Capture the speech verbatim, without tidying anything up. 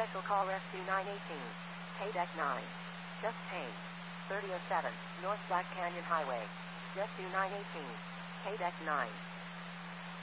Special call Rescue nine eighteen. Paydeck nine. Just paid. thirty oh seven, North Black Canyon Highway. Rescue nine eighteen. Paydeck nine.